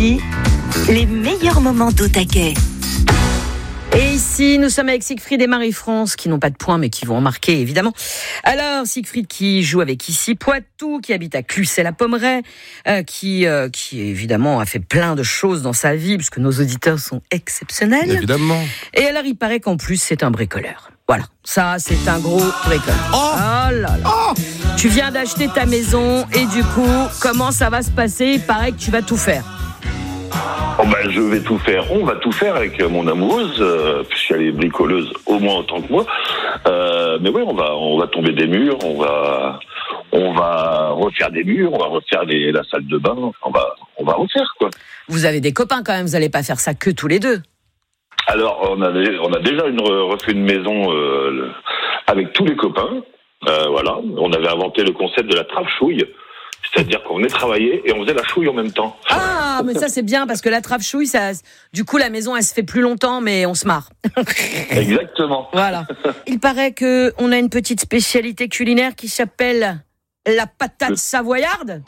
Énergie, les meilleurs moments d'Au Taquet. Et ici, nous sommes avec Siegfried et Marie-France, qui n'ont pas de points, mais qui vont en marquer, évidemment. Alors, Siegfried qui joue avec ici Poitou, qui habite à Cluses-la-Pommeraye, qui évidemment a fait plein de choses dans sa vie, puisque nos auditeurs sont exceptionnels. Évidemment. Et alors, il paraît qu'en plus, c'est un bricoleur. Voilà, ça, c'est un gros bricoleur. Oh là là. Oh, tu viens d'acheter ta maison, et du coup, comment ça va se passer ? Il paraît que tu vas tout faire. Oh ben, je vais tout faire. On va tout faire avec mon amoureuse, puisqu'elle est bricoleuse au moins autant que moi. Mais oui, on va tomber des murs, on va refaire des murs, on va refaire la salle de bain. On va refaire quoi. Vous avez des copains quand même, vous n'allez pas faire ça que tous les deux. Alors, on a déjà refait une maison avec tous les copains. Voilà, on avait inventé le concept de la trappe-chouille. C'est-à-dire qu'on venait travailler et on faisait la chouille en même temps. Ah, mais ça c'est bien parce que la trappe-chouille, du coup la maison elle se fait plus longtemps mais on se marre. Exactement. Voilà. Il paraît qu'on a une petite spécialité culinaire qui s'appelle la patate savoyarde.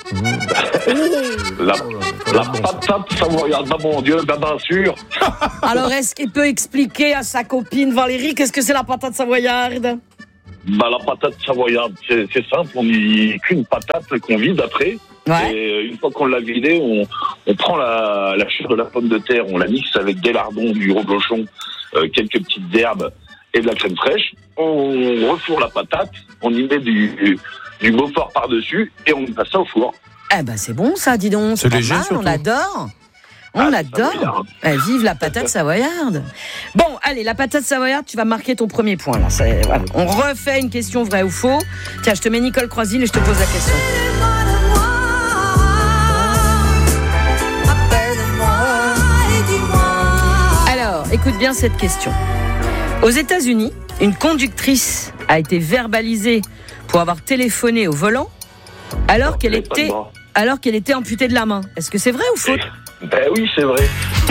La patate savoyarde, bah mon Dieu, bah bien sûr. Alors est-ce qu'il peut expliquer à sa copine Valérie qu'est-ce que c'est la patate savoyarde ? Bah, la patate savoyarde, c'est simple, on n'y qu'une patate qu'on vide après. Ouais. Et une fois qu'on l'a vidée, on prend la chure de la pomme de terre, on la mixe avec des lardons, du reblochon, quelques petites herbes et de la crème fraîche. On refourre la patate, on y met du Beaufort par-dessus et on passe ça au four. Eh ben c'est bon ça, dis donc. C'est pas léger, mal, surtout. on adore. On adore. Vive la patate savoyarde. Bon, allez, la patate savoyarde, tu vas marquer ton premier point. Là. Voilà. On refait une question vrai ou faux. Tiens, je te mets Nicole Croisille et je te pose la question. Alors, écoute bien cette question. Aux États-Unis, une conductrice a été verbalisée pour avoir téléphoné au volant alors qu'elle était amputée de la main. Est-ce que c'est vrai ou faux ? Ben oui, c'est vrai.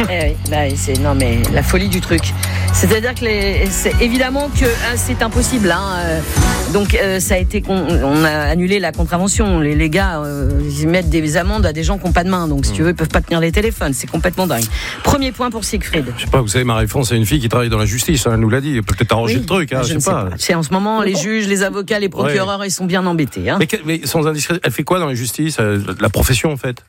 Non mais la folie du truc. C'est-à-dire que c'est évidemment que c'est impossible. Donc ça a été on a annulé la contravention. Les gars ils mettent des amendes à des gens qui n'ont pas de main. Donc si tu veux ils peuvent pas tenir les téléphones. C'est complètement dingue. Premier point pour Siegfried. Je sais pas, vous savez, Marie-France, c'est une fille qui travaille dans la justice. Elle nous l'a dit. Peut-être arranger le truc. Je ne sais pas. C'est en ce moment les juges, les avocats, les procureurs, ils sont bien embêtés. Mais sans indiscrétion, elle fait quoi dans la justice ? La profession en fait.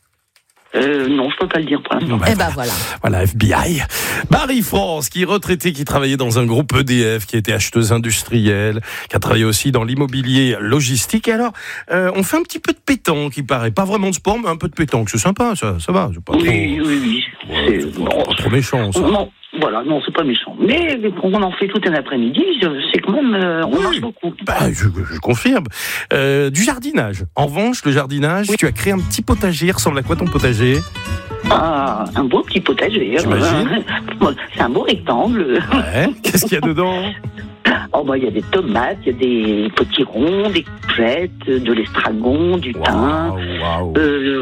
Non, je peux pas le dire pour l'instant. Eh ben voilà. Voilà, FBI. Marie-France, qui est retraitée, qui travaillait dans un groupe EDF, qui était acheteuse industrielle, qui a travaillé aussi dans l'immobilier logistique. Et alors, on fait un petit peu de pétanque, il paraît. Pas vraiment de sport, mais un peu de pétanque. C'est sympa, ça va. C'est pas Oui. Ouais, c'est pas trop méchant, ça. Non, voilà, non, c'est pas méchant. Mais on en fait tout un après-midi, c'est quand même, on marche beaucoup. Je confirme. Du jardinage. En revanche, le jardinage, tu as créé un petit potager. Ressemble à quoi ton potager ? Ah, un beau petit potager. J'imagine. C'est un beau rectangle. Ouais. Qu'est-ce qu'il y a dedans ? Oh, bah, il y a des tomates, il y a des petits ronds, des courgettes, de l'estragon, du thym. Waouh.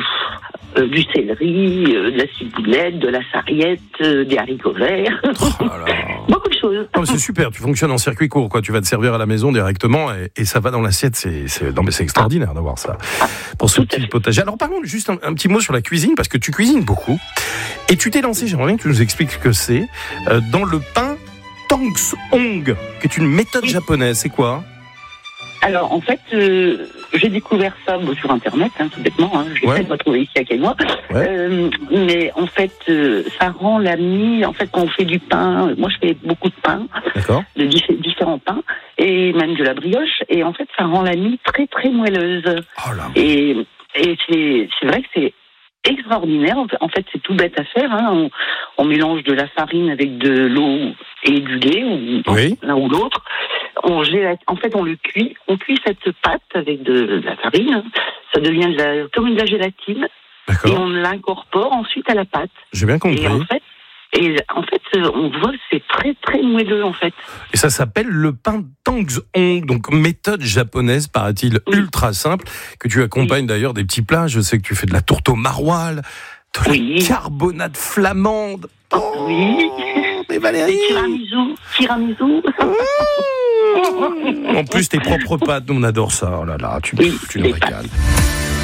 Du céleri, de la ciboulette, de la sarriette, des haricots verts. Oh là là. Beaucoup de choses. Non, c'est super, tu fonctionnes en circuit court, quoi. Tu vas te servir à la maison directement et ça va dans l'assiette. C'est extraordinaire d'avoir ça. Pour ce petit potager. Alors parlons juste un petit mot sur la cuisine, parce que tu cuisines beaucoup. Et tu t'es lancé, j'aimerais bien que tu nous expliques ce que c'est, dans le pain Tangsong, qui est une méthode japonaise. C'est quoi ? Alors, en fait, j'ai découvert ça sur Internet, tout bêtement. Je l'ai pas trouvé ici à Quénois. Ouais. Mais en fait, ça rend la mie. En fait, quand on fait du pain, moi je fais beaucoup de pain, de différents pains, et même de la brioche. Et en fait, ça rend la mie très très moelleuse. Oh là. Et c'est vrai que c'est extraordinaire. En fait, c'est tout bête à faire. On mélange de la farine avec de l'eau et du lait, ou l'un ou l'autre. En fait, on le cuit. On cuit cette pâte avec de la farine. Ça devient comme de la gélatine. D'accord. Et on l'incorpore ensuite à la pâte. J'ai bien compris. Et en fait, on voit que c'est très très moelleux en fait. Et ça s'appelle le pain Tangsong, donc méthode japonaise, paraît-il, ultra simple, que tu accompagnes d'ailleurs des petits plats. Je sais que tu fais de la tourte au maroilles, de la carbonade flamande. Oui. Mais Valérie. Tiramisu. En plus, tes propres pâtes, on adore ça. Oh là là, tu nous régales.